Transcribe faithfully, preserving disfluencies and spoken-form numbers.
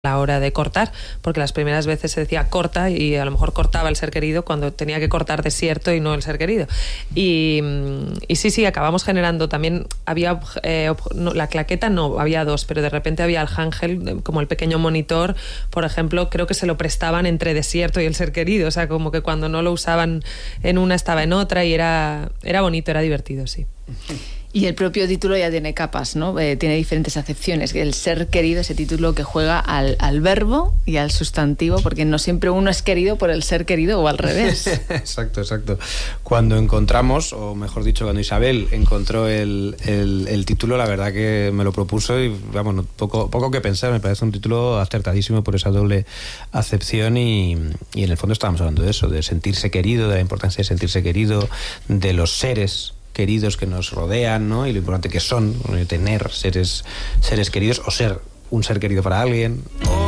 la hora de cortar, porque las primeras veces se decía corta y a lo mejor cortaba el ser querido cuando tenía que cortar desierto y no el ser querido. Y, y sí, sí, acabamos generando también, había eh, no, la claqueta no, había dos, pero de repente había el ángel, como el pequeño monitor, por ejemplo, creo que se lo prestaban entre desierto y el ser querido, o sea, como que cuando no lo usaban en una estaba en otra y era, era bonito, era divertido, sí. Y el propio título ya tiene capas, ¿no? Eh, tiene diferentes acepciones. El ser querido, ese título que juega al, al verbo y al sustantivo, porque no siempre uno es querido por el ser querido o al revés. Exacto, exacto. Cuando encontramos, o mejor dicho, cuando Isabel encontró el, el, el título, la verdad que me lo propuso y, vamos, no, poco, poco que pensar. Me parece un título acertadísimo por esa doble acepción y, y en el fondo estábamos hablando de eso, de sentirse querido, de la importancia de sentirse querido, de los seres queridos que nos rodean, ¿no? Y lo importante que son, tener seres, seres queridos o ser un ser querido para alguien.